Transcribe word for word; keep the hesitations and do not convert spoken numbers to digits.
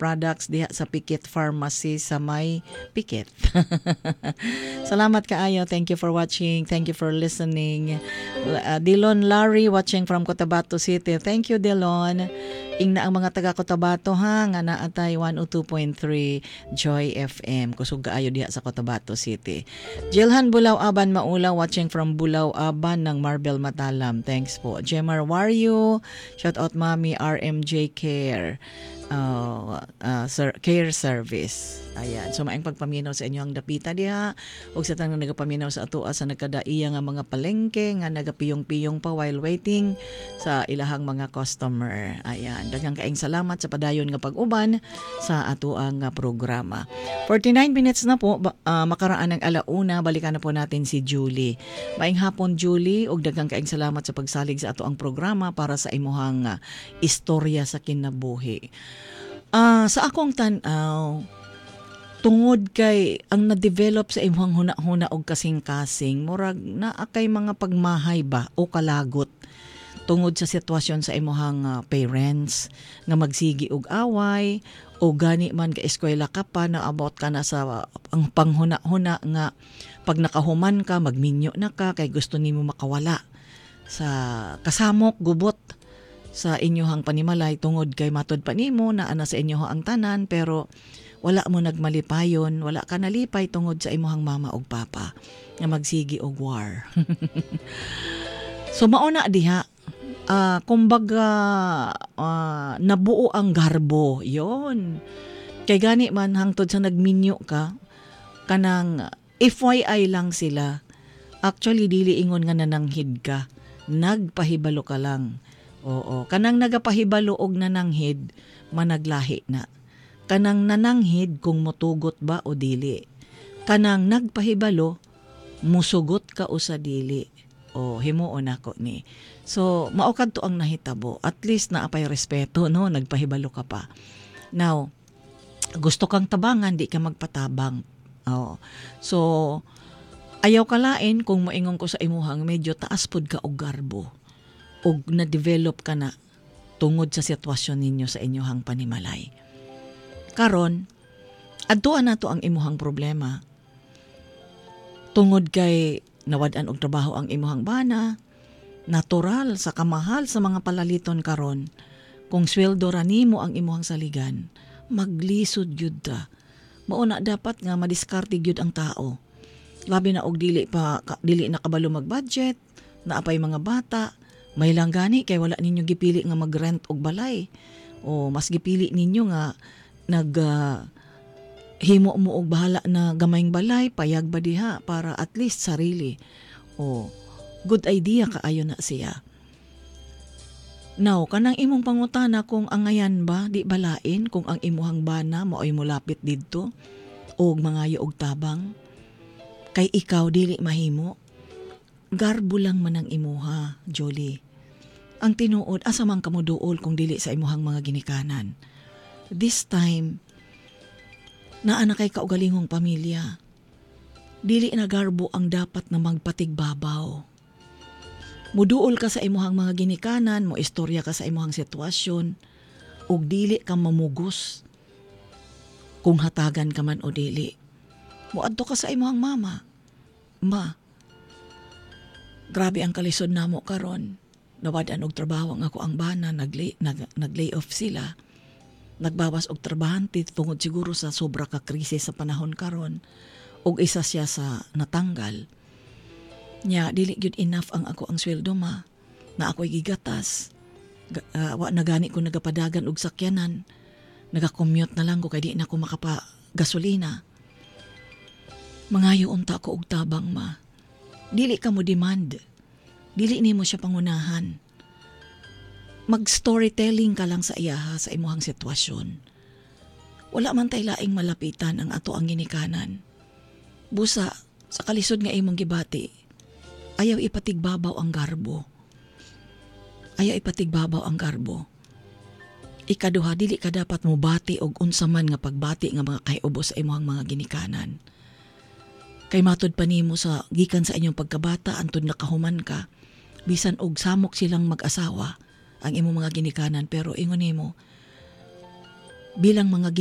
products diha sa Pikit Pharmacy sa may Pikit. Salamat kaayo. Thank you for watching. Thank you for listening. Uh, Dilon Larry watching from Cotabato City. Thank you, Dilon. Ing na ang mga taga Cotabato ha nga naatay one oh two point three Joy F M. Kusog kaayo diha sa Cotabato City. Jilhan Bulaw Aban Maulaw watching from Bulaw Aban ng Marbel Matalam. Thanks po. Jemar Wario, shout out Mami R M J Care. Uh, uh, sir, care service. Ayan. So maayong pagpaminaw sa inyo ang dapita diha ug sa tanang nagapaminaw sa atoa sa nagkadaiya nga mga palengke nga nagapiyong-piyong pa while waiting sa ilahang mga customer. Ayan. Daghang kaayong salamat sa padayon nga pag-uban sa atoang nga programa. forty-nine minutes na po uh, makaraan ng alauna, balikan na po natin si Julie. Maayong hapon Julie ug daghang kaayong salamat sa pagsalig sa atoang programa para sa imuhang uh, istorya sa kinabuhi. Uh, sa akong tan-aw, tungod kay ang na-develop sa imong huna-huna og kasing-kasing, murag naa kay mga pagmahay ba o kalagot tungod sa sitwasyon sa imong uh, parents nga magsigi og away o gani man ka eskwela ka pa na about ka na sa uh, ang panghuna-huna nga pag nakahuman ka magminyo na ka kay gusto nimo makawala sa kasamok gubot sa inyohang panimalay tungod kay matod pa nimo na ana sa inyo ang tanan pero wala mo nagmalipayon, wala ka nalipay tungod sa imuhang mama og papa nga magsigi og war. So mauna diha uh, kumbaga uh, nabuo ang garbo yon. Kay gani man hangtod sa nagminyo ka kanang F Y I lang sila. Actually dili ingon nga nananghid ka, nagpahibalo ka lang. Oo, kanang nagapahibalo og nananghid managlahi na. Kanang nananghid kung motugot ba o dili. Kanang nagpahibalo musugot ka o sa dili. O himuon ako ni. So mao kadto ang nahitabo. At least naapay respeto no, nagpahibalo ka pa. Now, gusto kang tabangan di ka magpatabang. Oo. So ayaw kalain kung moingon ko sa imuhang medyo taas pud ka og garbo. Og na-develop ka na tungod sa sitwasyon ninyo sa inyohang panimalay. Karon, adtuan nato ang imuhang problema. Tungod kay nawad-an og trabaho ang imuhang bana, natural sa kamahal sa mga palaliton karon, kung sweldo ra nimo ang imuhang saligan, maglisod gyud ta. Mao na dapat nga madiskarte gyud ang tao. Labi na og dili pa dili na kabalo mag-budget, naapay mga bata. May lang gani kay wala ninyo gipili nga mag-rent og balay o mas gipili ninyo nga nag uh, himo mo og bahala na gamayng balay payag ba diha para at least sarili o good idea kaayo na siya. Now kanang imong pangutana kung angayan ba di balain kung ang imuhang bana maoy molapit didto og mangayo og tabang kay ikaw dili mahimo. Garbo lang man ang imuha, Jolie. Ang tinuod, asa man kamo duol kung dili sa imuhang mga ginikanan. This time, naa kay kaugalingong pamilya. Dili na garbo ang dapat na magpatigbabaw. Muduol ka sa imuhang mga ginikanan, mo istorya ka sa imuhang sitwasyon, ug dili ka mamugos kung hatagan ka man o dili. Muadto ka sa imuhang mama. Ma, grabe ang kalisod namo karon. Nawadan og trabaho nga ako ang bana, nag-lay, nag, nag-lay off sila. Nagbawas og trabahante tungod siguro sa sobra ka krisis sa panahon karon. Og isa siya sa natanggal. Nya dili gyud enough ang ako ang sweldo ma. Na ako'y gigatas. Uh, wa na gani ko nagapadagan og sakyanan. Naga-commute na lang ko kay di na ko makapa gasolina. Mangayo unta ko og tabang ma. Dili ka mo demand. Dili nimo siya pangunahan. Mag-storytelling ka lang sa iyaha sa imuhang sitwasyon. Wala man tay laing malapitan ang ato ang ginikanan. Busa, sa kalisod nga imong gibati, ayaw ipatigbabaw ang garbo. Ayaw ipatigbabaw ang garbo. Ikaduha, dili ka dapat mo bati og unsa man nga pagbati nga mga kayubo sa imuhang mga ginikanan. Kay matod pa nimo sa gikan sa inyong pagkabata antud nakahuman ka, bisan og samok silang mag-asawa ang imong mga ginikanan pero ingon nimo bilang mga